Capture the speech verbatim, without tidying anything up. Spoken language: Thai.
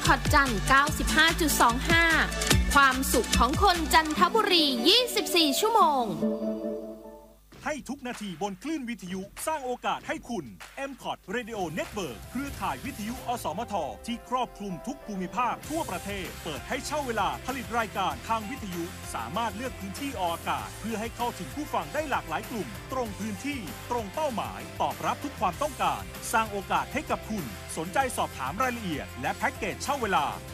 อตจันทร์ เก้าสิบห้าจุดสองห้า ความสุขของคนจันทบุรี ยี่สิบสี่ ชั่วโมงให้ทุกนาทีบนคลื่นวิทยุสร้างโอกาสให้คุณ เอ็ม คอท Radio Network เครือข่ายวิทยุอสมทที่ครอบคลุมทุกภูมิภาคทั่วประเทศเปิดให้เช่าเวลาผลิตรายการทางวิทยุสามารถเลือกพื้นที่ออกอากาศเพื่อให้เข้าถึงผู้ฟังได้หลากหลายกลุ่มตรงพื้นที่ตรงเป้าหมายตอบรับทุกความต้องการสร้างโอกาสให้กับคุณสนใจสอบถามรายละเอียดและแพ็กเกจเช่าเวลา